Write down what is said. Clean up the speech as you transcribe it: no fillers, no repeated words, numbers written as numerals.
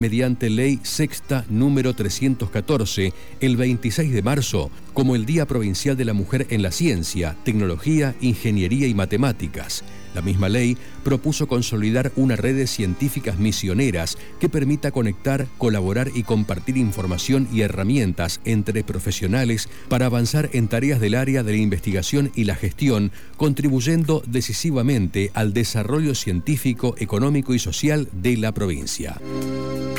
mediante Ley Sexta número 314, el 26 de marzo, como el Día Provincial de la Mujer en la Ciencia, Tecnología, Ingeniería y Matemáticas. La misma ley propuso consolidar una red de científicas misioneras que permita conectar, colaborar y compartir información y herramientas entre profesionales para avanzar en tareas del área de la investigación y la gestión, contribuyendo decisivamente al desarrollo científico, económico y social de la provincia.